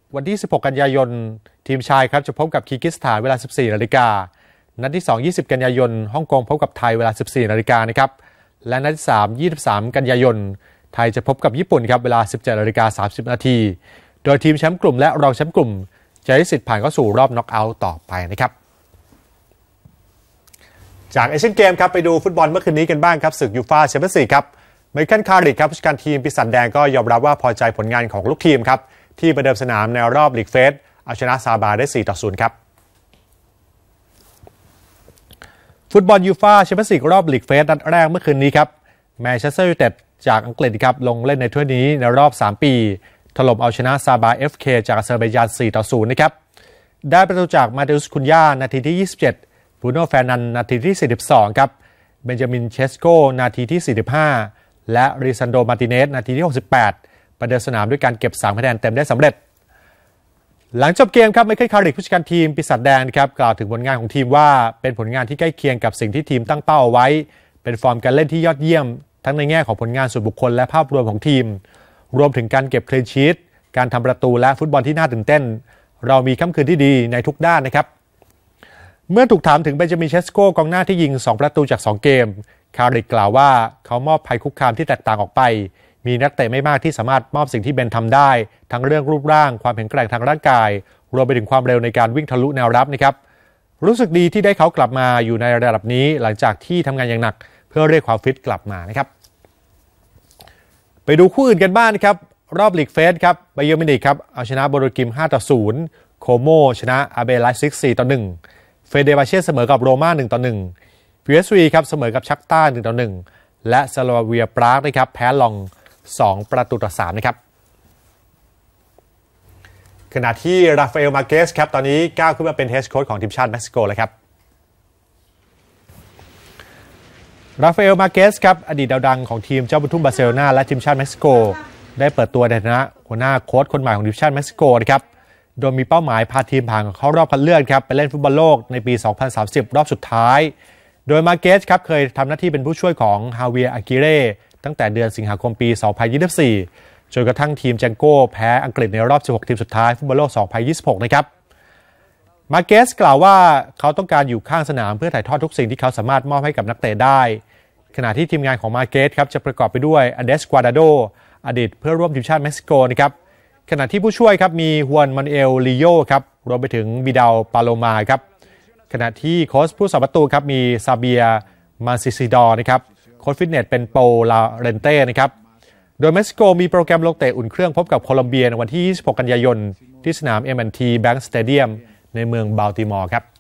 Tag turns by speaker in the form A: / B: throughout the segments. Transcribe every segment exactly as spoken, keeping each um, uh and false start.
A: วันที่สิบหกกันยายนทีมชายครับจะพบกับคีร์กิสถานเวลา สิบสี่นาฬิกานัดที่สอง ยี่สิบกันยายนฮ่องกงพบกับไทยเวลา สิบสี่นาฬิกานะครับและนัดที่สาม ยี่สิบสามกันยายนไทยจะพบกับญี่ปุ่นครับเวลา สิบเจ็ดนาฬิกาสามสิบนาทีโดยทีมแชมป์กลุ่มและรองแชมป์กลุ่มจะได้สิทธิ์ผ่านเข้าสู่รอบน็อกเอาท์ต่อไปนะครับจากเอเชียนเกมครับไปดูฟุตบอลเมื่อคืนนี้กันบ้างครับศึกยูฟ่าแชมเปี้ยนส์ลีกครับไมเคิลคาริกครับผู้จัดการทีมปีศาจแดงก็ยอมรับว่าพอใจผลงานของลูกทีมครับที่ประเดิมสนามในรอบลีกเฟสเอาชนะซาบาได้ สี่ต่อศูนย์ ครับฟุตบอลยูฟ่าแชมเปี้ยนส์ลีกรอบลีกเฟสนัดแรกเมื่อคืนนี้ครับแมนเชสเตอร์ยูไนเต็ดจากอังกฤษครับลงเล่นในถ้วยนี้ในรอบสามปีถล่มเอาชนะซาบา เอฟ เค จากอาเซอร์ไบจาน สี่ต่อศูนย์ นะครับได้ประตูจากมาเตอุส คุนย่านาทีที่ยี่สิบเจ็ดบรูโน่ เฟร์นันนาทีที่สี่สิบสองครับเบนจามินเชสโกนาทีที่สี่สิบห้าและริซันโด มาร์ติเนสนาทีที่หกสิบแปดประเดิมสนามด้วยการเก็บสามคะแนนเต็มได้สำเร็จหลังจบเกมครับไมเคิลคาริกผู้จัดการทีมปีศาจแดงครับกล่าวถึงผลงานของทีมว่าเป็นผลงานที่ใกล้เคียงกับสิ่งที่ทีมตั้งเป้าเอาไว้เป็นฟอร์มการเล่นที่ยอดเยี่ยมทั้งในแง่ของผลงานส่วนบุคคลและภาพรวมของทีมรวมถึงการเก็บคลีนชีทการทำประตูและฟุตบอลที่น่าตื่นเต้นเรามีค่ำคืนที่ดีในทุกด้านนะครับเมื่อถูกถามถึงเบนจามินเชสโกกองหน้าที่ยิงสองประตูจากสองเกมคาริกกล่าวว่าเขามอบภัยคุกคามที่แตกต่างออกไปมีนักเตะไม่มากที่สามารถมอบสิ่งที่เบนทำได้ทั้งเรื่องรูปร่างความแข็งแกร่งทางร่างกายรวมไปถึงความเร็วในการวิ่งทะลุแนวรับนะครับรู้สึกดีที่ได้เขากลับมาอยู่ในระดับนี้หลังจากที่ทำงานอย่างหนักเพื่อเรียกความฟิตกลับมานะครับไปดูคู่อื่นกันบ้างนะครับรอบลีกเฟสครับไบเยิร์นมิวนิกครับเอาชนะโบโรกิมห้าต่อศูนย์โคโมชนะอาเบไลซิกสี่ต่อหนึ่งเฟเดบาเช่เสมอกับโรม่าหนึ่งต่อหนึ่งพีเอสวีครับเสมอกับชักต้าหนึ่งต่อหนึ่งและสโลวาเวียปรากนะครับแพ้ลองสองประตูต่อสามนะครับขณะที่ราฟาเอล มาเกสครับตอนนี้ก้าวขึ้นมาเป็นเฮดโค้ชของทีมชาติเม็กซิโกแล้วครับราฟาเอล มาเกสครับอดีตดาวดังของทีมเจ้าบุญทุ่มบาร์เซโลนาและทีมชาติเม็กซิโกได้เปิดตัวในฐานะหัวหน้าโค้ชคนใหม่ของทีมชาติเม็กซิโกนะครับโดยมีเป้าหมายพาทีมผ่านเข้ารอบคัดเลือกครับไปเล่นฟุตบอลโลกในปี สองพันสามสิบ รอบสุดท้ายโดยมาเกสครับเคยทำหน้าที่เป็นผู้ช่วยของฮาเวียร์ อากิเร่ตั้งแต่เดือนสิงหาคมปี สองพันยี่สิบสี่ จนกระทั่งทีมแจงโก้แพ้อังกฤษในรอบ สิบหก ทีมสุดท้ายฟุตบอลโลก สองพันยี่สิบหก นะครับมาเกสกล่าวว่าเขาต้องการอยู่ข้างสนามเพื่อถ่ายทอดทุกสิ่งที่เขาสามารถมอบให้กับนักเตะได้ขณะที่ทีมงานของมาเกสครับจะประกอบไปด้วยอันเดส กวาดาโดอดีตเพื่อร่วมทีมชาติเม็กซิโกนะครับขณะที่ผู้ช่วยครับมีฮวน มานูเอล ลิโยครับรวมไปถึงบิดาล ปาโลมาครับขณะที่โค้ชผู้สาประตูครับมีซาเบีย มาซิซิดอร์นะครับโค้ชฟิตเนสเป็นโปลาเรนเต้นะครับโดยเม็กซิโกมีโปรแกรมลงเตะอุ่นเครื่องพบกับโคลอมเบียในวันที่ยี่สิบหกกันยายนที่สนาม เอ็ม แอนด์ ที Bank Stadium ในเมืองบัลติมอร์ครับ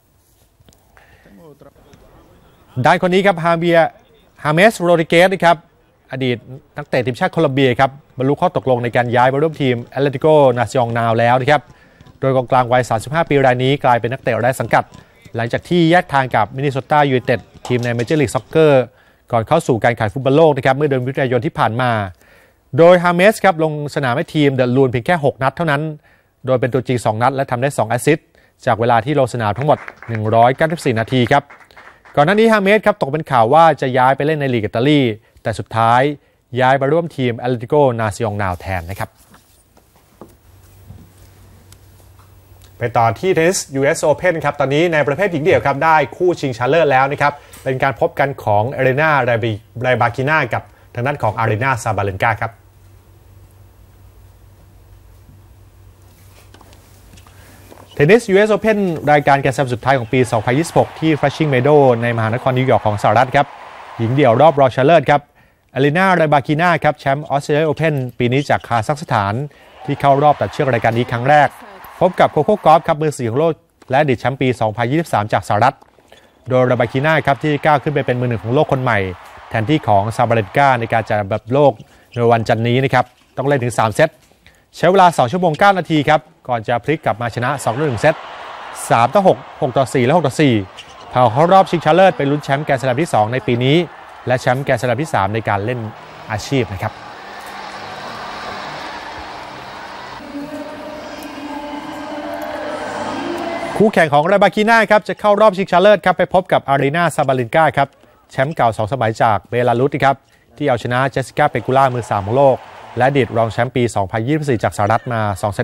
A: ด้านคนนี้ครับฮาเบียฮาเมส โรดริเกสนะครับอดีตนักเตะทีมชาติโคลอมเบียครับบรรลุข้อตกลงในการย้ายมาร่วมทีมแอตเลติโก นาซิองนาลแล้วนะครับโดยกองกลางวัยสามสิบห้าปีรายนี้กลายเป็นนักเตะไร้สังกัดหลังจากที่แยกทางกับมินนิโซตายูไนเต็ดทีมในเมเจอร์ลีกซ็อกเกอร์ก่อนเข้าสู่การแข่งขันฟุตบอลโลกนะครับเมื่อเดือนมิถุนายนที่ผ่านมาโดยฮาเมสครับลงสนามให้ทีมเดอะลูนเพียงแค่หกนัดเท่านั้นโดยเป็นตัวจริงสองนัดและทำได้สองแอสซิสต์จากเวลาที่ลงสนามทั้งหมดหนึ่งร้อยเก้าสิบสี่นาทีครับก่อนหน้านี้ฮาเมสครับตกเป็นข่าวว่าจะย้ายไปเล่นในลีกอิตาลีแต่สุดท้ายย้ายมาร่วมทีมแอตเลติโก นาซิองนาลแทนนะครับไปต่อที่เทนนิส ยู เอส Open ครับตอนนี้ในประเภทหญิงเดี่ยวครับได้คู่ชิงชนะเลิศแล้วนะครับเป็นการพบกันของเอเรนา ไรบากิน่ากับทางด้านของอารีนา ซาบาเลนกาครับเทนนิส ยู เอส Open รายการแกรนด์สแลมสุดท้ายของปี สองพันยี่สิบหก ที่ Flushing Meadows ในมหานครนิวยอร์กของสหรัฐครับหญิงเดี่ยวรอบรองชนะเลิศครับอารีนา ไรบากิน่าครับแชมป์ออสเตรเลีย Open ปีนี้จากคาซัคสถานที่เข้ารอบตัดเชือกรายการนี้ครั้งแรกพบกับโคโค่กอล์ฟครับมือสี่ของโลกและอดีตแชมป์ปี สองพันยี่สิบสาม จากสหรัฐโดยไรบากิน่าครับที่ก้าวขึ้นไปเป็นมือหนึ่งของโลกคนใหม่แทนที่ของซาบาเลนกาในการจัดอันดับโลกในวันจันทร์นี้นะครับต้องเล่นถึงสามเซตใช้เวลาสองชั่วโมงเก้านาทีครับก่อนจะพลิกกลับมาชนะสองต่อหนึ่งเซตสามต่อหก หกต่อสี่และหกต่อสี่ผ่านเข้ารอบชิงชนะเลิศไปลุ้นแชมป์แกรนด์สแลมที่สองในปีนี้และแชมป์แกรนด์สแลมที่สามในการเล่นอาชีพนะครับคู่แข่งของไรบากิน่าครับจะเข้ารอบชิงชนะเลิศครับไปพบกับอารีนา ซาบาเลนกาครับแชมป์เก่าสองสมัยจากเบลารุสครับที่เอาชนะเจสสิก้า เปกูล่ามือสามของโลกและอดีตรองแชมป์ปี สองพันยี่สิบสี่ จากสหรัฐมาสองเซต